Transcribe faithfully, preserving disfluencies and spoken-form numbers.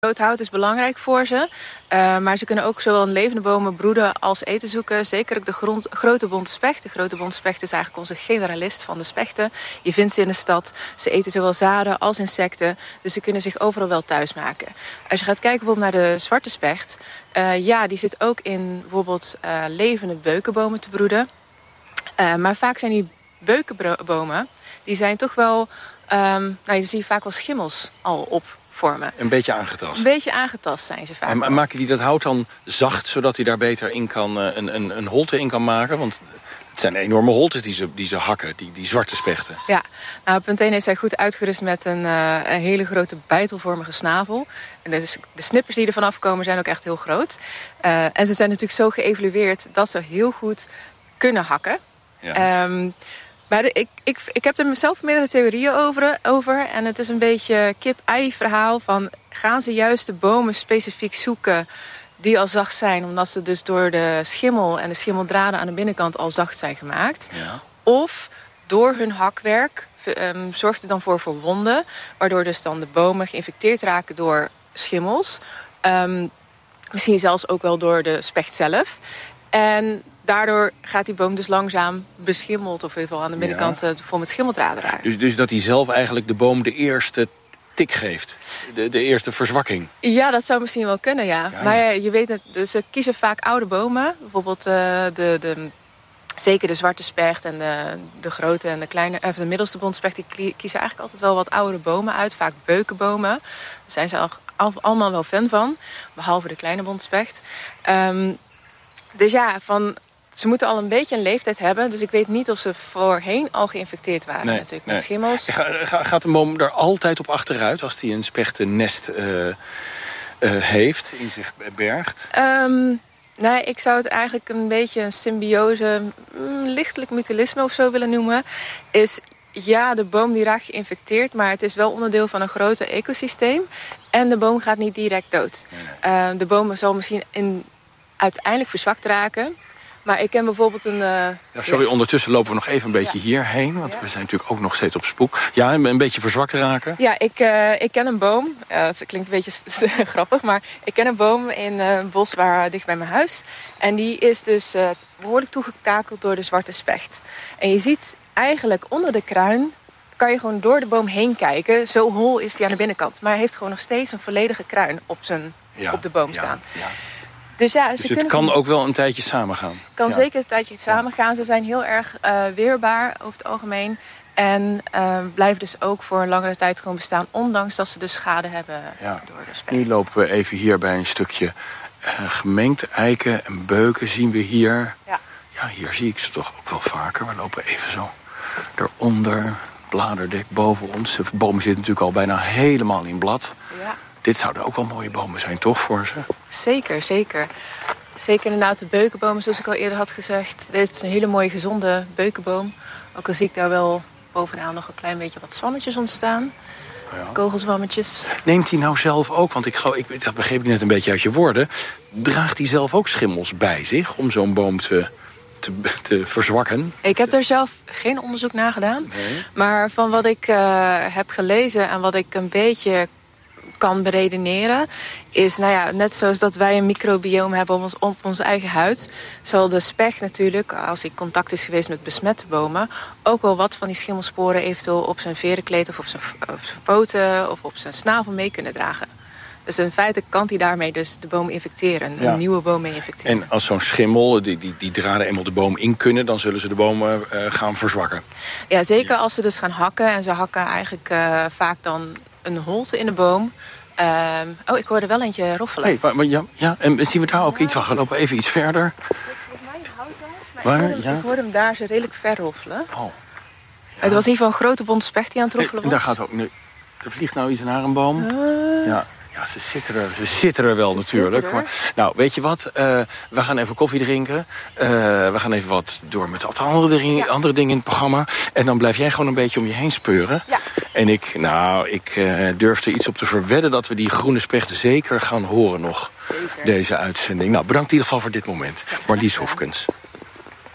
Groot hout is belangrijk voor ze, uh, maar ze kunnen ook zowel in levende bomen broeden als eten zoeken. Zeker ook de grond, grote bonte specht. De grote bonte specht is eigenlijk onze generalist van de spechten. Je vindt ze in de stad. Ze eten zowel zaden als insecten, dus ze kunnen zich overal wel thuis maken. Als je gaat kijken bijvoorbeeld naar de zwarte specht, uh, ja, die zit ook in bijvoorbeeld uh, levende beukenbomen te broeden. Uh, maar vaak zijn die beukenbomen, die zijn toch wel, um, nou, je ziet vaak wel schimmels al op. Vormen. Een beetje aangetast. Een beetje aangetast zijn ze vaak. En, en maken die dat hout dan zacht, zodat hij daar beter in kan, een, een, een holte in kan maken? Want het zijn enorme holtes die ze, die ze hakken, die, die zwarte spechten. Ja, nou, punt één is hij goed uitgerust met een, uh, een hele grote bijtelvormige snavel. En de, de snippers die er vanaf komen zijn ook echt heel groot. Uh, en ze zijn natuurlijk zo geëvolueerd dat ze heel goed kunnen hakken. Ja. Um, Maar de, ik, ik, ik heb er zelf meerdere theorieën over, over. En het is een beetje kip-ei verhaal van, gaan ze juist de bomen specifiek zoeken die al zacht zijn, omdat ze dus door de schimmel en de schimmeldraden aan de binnenkant al zacht zijn gemaakt. Ja. Of door hun hakwerk um, zorgt het dan voor verwonden, waardoor dus dan de bomen geïnfecteerd raken door schimmels. Um, misschien zelfs ook wel door de specht zelf. En daardoor gaat die boom dus langzaam beschimmeld, of in ieder geval aan de binnenkant ja. vol met schimmeldraden raken. Dus, dus dat hij zelf eigenlijk de boom de eerste tik geeft? De, de eerste verzwakking? Ja, dat zou misschien wel kunnen, ja. ja. Maar ja, je weet het, dus ze kiezen vaak oude bomen. Bijvoorbeeld uh, de, de, zeker de zwarte specht en de, de grote en de kleine, of de middelste bontspecht, die kiezen eigenlijk altijd wel wat oudere bomen uit. Vaak beukenbomen. Daar zijn ze al, al, allemaal wel fan van. Behalve de kleine bontspecht. Um, dus ja, van... Ze moeten al een beetje een leeftijd hebben. Dus ik weet niet of ze voorheen al geïnfecteerd waren nee, natuurlijk met nee. schimmels. Ga, gaat een boom er altijd op achteruit als hij een spechtennest uh, uh, heeft, in zich bergt? Um, nee, ik zou het eigenlijk een beetje een symbiose, mm, lichtelijk mutualisme of zo willen noemen. Is ja, de boom die raakt geïnfecteerd, maar het is wel onderdeel van een groter ecosysteem. En de boom gaat niet direct dood. Nee, nee. Uh, de boom zal misschien in, uiteindelijk verzwakt raken. Maar ik ken bijvoorbeeld een... Uh, ja, sorry, ja. Ondertussen lopen we nog even een beetje ja. hierheen. Want ja. we zijn natuurlijk ook nog steeds op spook. Ja, een, een beetje verzwakt raken. Ja, ik, uh, ik ken een boom. Uh, het klinkt een beetje grappig. Maar ik ken een boom in uh, een bos waar, dicht bij mijn huis. En die is dus uh, behoorlijk toegetakeld door de zwarte specht. En je ziet eigenlijk onder de kruin, kan je gewoon door de boom heen kijken. Zo hol is die aan de binnenkant. Maar hij heeft gewoon nog steeds een volledige kruin op, zijn, ja. op de boom staan. Ja. Ja. Dus, ja, dus ze het kan ook wel een tijdje samengaan? Het kan ja. zeker een tijdje samengaan. Ze zijn heel erg uh, weerbaar over het algemeen. En uh, blijven dus ook voor een langere tijd gewoon bestaan. Ondanks dat ze dus schade hebben ja. door de specht. Nu lopen we even hier bij een stukje uh, gemengd eiken en beuken zien we hier. Ja. ja, hier zie ik ze toch ook wel vaker. We lopen even zo eronder. Bladerdek boven ons. De boom zit natuurlijk al bijna helemaal in blad. Ja. Dit zouden ook wel mooie bomen zijn, toch, voor ze? Zeker, zeker. Zeker inderdaad de beukenbomen, zoals ik al eerder had gezegd. Dit is een hele mooie, gezonde beukenboom. Ook al zie ik daar wel bovenaan nog een klein beetje wat zwammetjes ontstaan. Ja. Kogelzwammetjes. Neemt hij nou zelf ook, want ik geloof, ik, dat begreep ik net een beetje uit je woorden, draagt hij zelf ook schimmels bij zich om zo'n boom te, te, te verzwakken? Ik heb daar zelf geen onderzoek naar gedaan. Nee. Maar van wat ik uh, heb gelezen en wat ik een beetje kan beredeneren, is, nou ja, net zoals dat wij een microbioom hebben op, ons, op onze eigen huid, zal de specht natuurlijk, als hij contact is geweest met besmette bomen, ook wel wat van die schimmelsporen eventueel op zijn verenkleed of op zijn, op zijn poten of op zijn snavel mee kunnen dragen. Dus in feite kan hij daarmee dus de boom infecteren, een ja. nieuwe boom mee infecteren. En als zo'n schimmel, die, die, die draden eenmaal de boom in kunnen, dan zullen ze de boom uh, gaan verzwakken? Ja, zeker als ze dus gaan hakken. En ze hakken eigenlijk uh, vaak dan een holte in de boom. Um, oh, ik hoorde wel eentje roffelen. Hey, maar, maar ja, ja, en zien we daar ook ja. iets van? We lopen even iets verder. Volgens mij houdt dat. Waar? Ik hoorde, ja? ik hoorde hem daar zo redelijk ver roffelen. Oh. Ja. Het was in ieder geval een grote bonte specht die aan het roffelen was. En daar gaat ook nu. Er vliegt nou iets naar een boom. Uh... Ja. Ja, ze zitten er, ze zitten er wel ze natuurlijk. Er. Maar, nou, weet je wat? Uh, we gaan even koffie drinken. Uh, we gaan even wat door met wat andere dingen, ja. andere dingen in het programma. En dan blijf jij gewoon een beetje om je heen speuren. Ja. En ik, nou, ik uh, durf er iets op te verwedden dat we die groene spechten zeker gaan horen nog. Zeker. Deze uitzending. Nou, bedankt in ieder geval voor dit moment. Ja, Marlies Hofkens.